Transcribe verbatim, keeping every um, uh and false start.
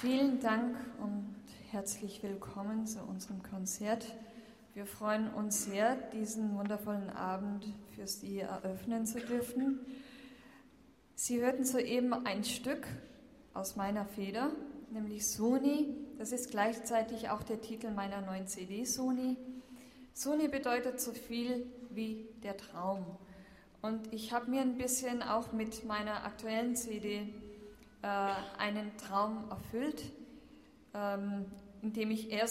Vielen Dank und herzlich willkommen zu unserem Konzert. Wir freuen uns sehr, diesen wundervollen Abend für Sie eröffnen zu dürfen. Sie hörten soeben ein Stück aus meiner Feder, nämlich Soni. Das ist gleichzeitig auch der Titel meiner neuen C D, Soni. Soni bedeutet so viel wie der Traum. Und ich habe mir ein bisschen auch mit meiner aktuellen C D äh, einen Traum erfüllt, ähm, indem ich erst